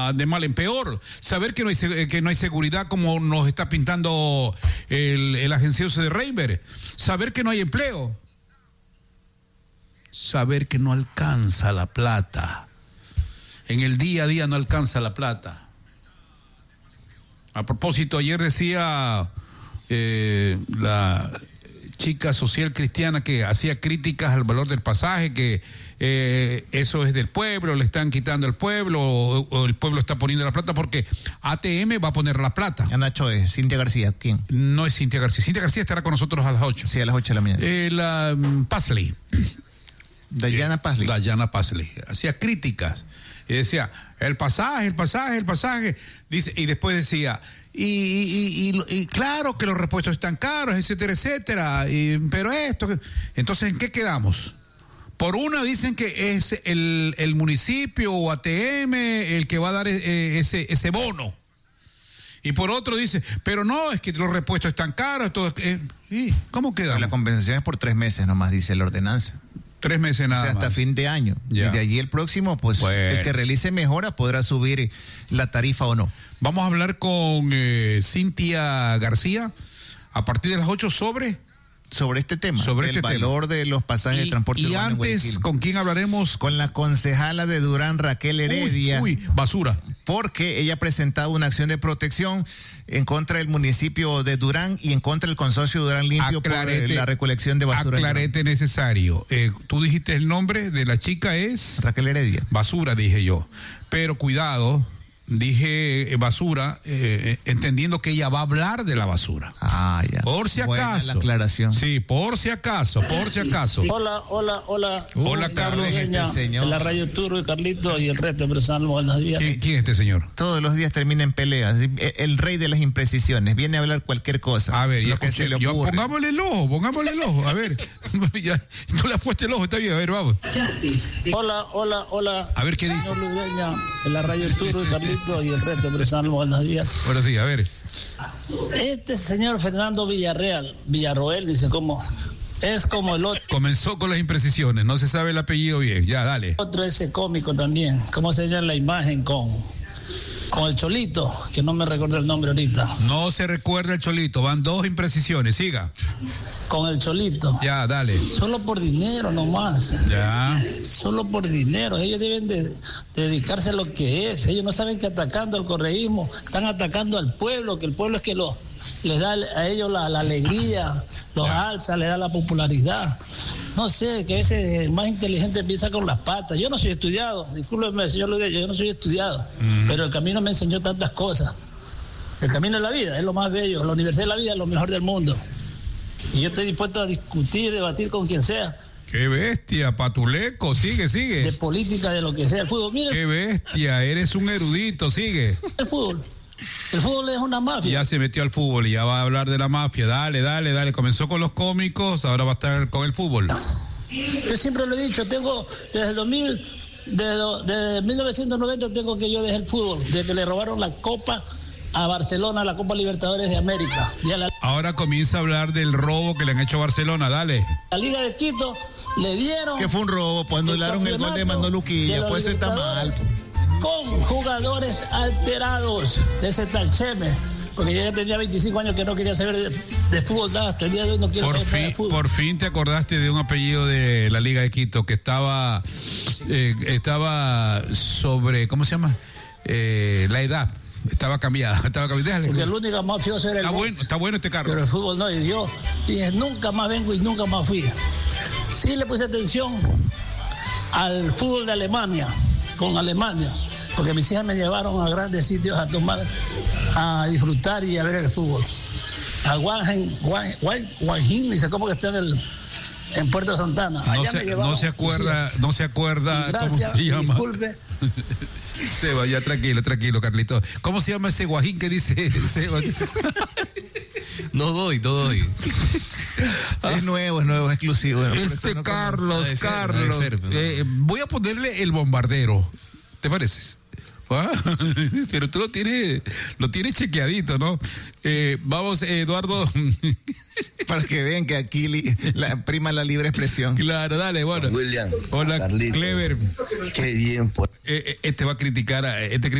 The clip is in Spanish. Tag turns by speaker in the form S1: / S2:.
S1: de mal en peor. Saber que no hay seguridad como nos está pintando el agencioso de Reiber. Saber que no hay empleo. Saber que no alcanza la plata. En el día a día no alcanza la plata. A propósito, ayer decía la chica social cristiana que hacía críticas al valor del pasaje, que eso es del pueblo, le están quitando al pueblo, o el pueblo está poniendo la plata porque ATM va a poner la plata.
S2: Nacho, es Cintia García, ¿quién?
S1: No es Cintia García. Cintia García estará con nosotros a las 8.
S2: Sí, a las 8 de la mañana.
S1: La Paisley.
S2: Dayana Paisley.
S1: Dayana Paisley. Hacía críticas y decía, el pasaje. Dice, y después decía, y claro que los repuestos están caros, etcétera, pero esto. Entonces, ¿en qué quedamos? Por una dicen que es el municipio o ATM el que va a dar ese bono. Y por otro dice, pero no, es que los repuestos están caros. ¿Cómo quedamos?
S2: La compensación es por 3 meses nomás, dice la ordenanza.
S1: 3 meses nada más.
S2: O sea, hasta fin de año. Ya. Y de allí el próximo, pues, bueno, el que realice mejora podrá subir la tarifa o no.
S1: Vamos a hablar con Cintia García a partir de las 8 sobre
S2: este tema, el valor de los pasajes de transporte urbano.
S1: Y antes, ¿con quién hablaremos?
S2: Con la concejala de Durán, Raquel Heredia.
S1: Basura.
S2: Porque ella ha presentado una acción de protección en contra del municipio de Durán y en contra del consorcio Durán Limpio por la recolección de basura.
S1: Aclarete necesario. Tú dijiste el nombre de la chica es...
S2: Raquel Heredia.
S1: Basura, dije yo. Pero cuidado... Dije basura, entendiendo que ella va a hablar de la basura.
S2: Ya.
S1: Por si acaso.
S2: La aclaración.
S1: Sí, por si acaso.
S3: Hola, Carlos.
S2: Señor.
S3: En la Radio Turbo y Carlito y el resto de personal, buenos días.
S1: ¿Quién es este señor?
S2: Todos los días termina en peleas. El rey de las impresiciones. Viene a hablar cualquier cosa.
S1: A ver,
S2: lo que se le ocurre.
S1: Pongámosle el ojo. A ver. Ya, no le has puesto el ojo, está bien. A ver, vamos.
S3: Hola.
S1: A ver, ¿qué dice?
S3: Señor Ludeña, en la Radio Turbo y Carlito y el resto de personal, buenos días.
S1: Buenos días, a ver.
S3: Este señor Fernando Villarroel, dice, ¿cómo? Es como el otro.
S1: Comenzó con las imprecisiones, no se sabe el apellido bien. Ya, dale.
S3: Otro ese cómico también. ¿Cómo se llama la imagen con el Cholito? Que no me recuerdo el nombre ahorita.
S1: No se recuerda el Cholito, van 2 imprecisiones, siga.
S3: Con el Cholito.
S1: Ya, dale.
S3: Solo por dinero nomás.
S1: Ya.
S3: Solo por dinero. Ellos deben de dedicarse a lo que es. Ellos no saben que atacando al correísmo, están atacando al pueblo, que el pueblo es que les da a ellos la alegría, los alza, les da la popularidad. No sé, que a veces el más inteligente empieza con las patas. Yo no soy estudiado, discúlpeme, señor Luis, yo no soy estudiado, pero el camino me enseñó tantas cosas. El camino de la vida es lo más bello, la universidad de la vida es lo mejor del mundo. Y yo estoy dispuesto a discutir, debatir con quien sea.
S1: ¡Qué bestia, Patuleco! Sigue.
S3: De política, de lo que sea. El fútbol, mire.
S1: ¡Qué bestia! Eres un erudito, sigue.
S3: El fútbol es una mafia.
S1: Ya se metió al fútbol y ya va a hablar de la mafia. Dale. Comenzó con los cómicos, ahora va a estar con el fútbol.
S3: Yo siempre lo he dicho, tengo desde 1990 tengo que yo dejé el fútbol, desde que le robaron la Copa a Barcelona, la Copa Libertadores de América.
S1: Ahora comienza a hablar del robo que le han hecho a Barcelona, dale.
S3: La Liga de Quito le dieron...
S2: Que fue un robo, pues anularon el gol de Manoluquilla, pues eso está mal.
S3: Con jugadores alterados de ese tal Cheme, porque yo ya tenía 25 años que no quería saber de fútbol, nada, hasta el día de hoy no quiero saber nada de fútbol.
S1: Por fin te acordaste de un apellido de la Liga de Quito que estaba sobre, ¿cómo se llama? La edad. Estaba cambiada. Porque
S3: el único mafioso era
S1: está bueno este carro.
S3: Pero el fútbol no, y yo dije, nunca más vengo y nunca más fui. Sí le puse atención al fútbol de Alemania, con Alemania, porque mis hijas me llevaron a grandes sitios a disfrutar y a ver el fútbol. A Guanjin, dice cómo que está en Puerto Santana.
S1: No se acuerda
S3: gracias,
S1: cómo se llama.
S3: Disculpe.
S1: Seba, ya tranquilo, Carlito. ¿Cómo se llama ese guajín que dice Seba?
S4: No doy.
S2: Es nuevo, es exclusivo.
S1: Carlos. Voy a ponerle el bombardero. ¿Te pareces? Pero tú lo tienes chequeadito, ¿no? Vamos, Eduardo.
S2: Para que vean que aquí prima la libre expresión.
S1: Claro, dale, bueno.
S4: William.
S1: Hola,
S4: Carlitos.
S1: Clever.
S4: Qué bien.
S1: Este va a criticar